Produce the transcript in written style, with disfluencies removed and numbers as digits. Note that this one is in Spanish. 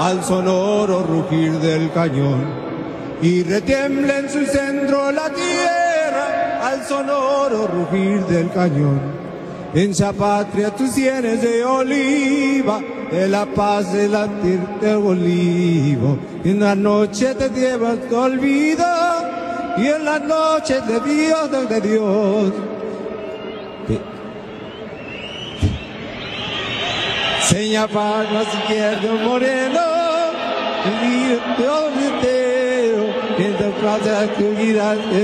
al sonoro rugir del cañón, y retiembla en su centro la tierra al sonoro rugir del cañón. En esa patria tus sienes de oliva, de la paz de latir del olivo, y en la noche te llevas tu olvido, y en la noche de Dios. Seña para izquierdo moreno, y Dios entero, en la plaza que